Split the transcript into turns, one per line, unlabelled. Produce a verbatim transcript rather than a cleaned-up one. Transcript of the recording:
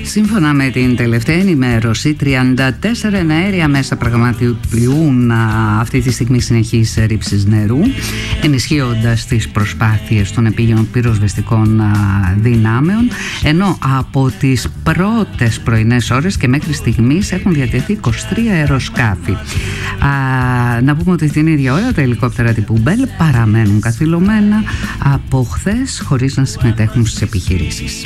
Σύμφωνα με την τελευταία ενημέρωση, τριάντα τέσσερα εναέρια μέσα πραγματοποιούν αυτή τη στιγμή συνεχείς ρήψεις νερού, ενισχύοντας τις προσπάθειες των επίγειων πυροσβεστικών δυνάμεων, ενώ από τις πρώτες πρωινές ώρες και μέχρι στιγμής έχουν διατεθεί είκοσι τρία αεροσκάφη. Α, να πούμε ότι την ίδια ώρα τα ελικόπτερα τύπου Μπέλ παραμένουν καθυλωμένα από χθες χωρίς να συμμετέχουν στις επιχειρήσεις.